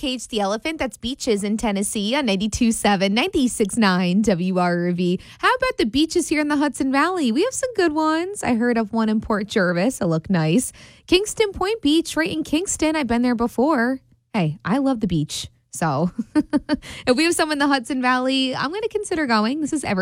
Cage the Elephant. That's Beaches in Tennessee on 92.7, 96.9 WRV. How about the beaches here in the Hudson Valley? We have some good ones. I heard of one in Port Jervis. It looked nice. Kingston Point Beach right in Kingston. I've been there before. Hey, I love the beach. So if we have some in the Hudson Valley, I'm going to consider going. This is Ever.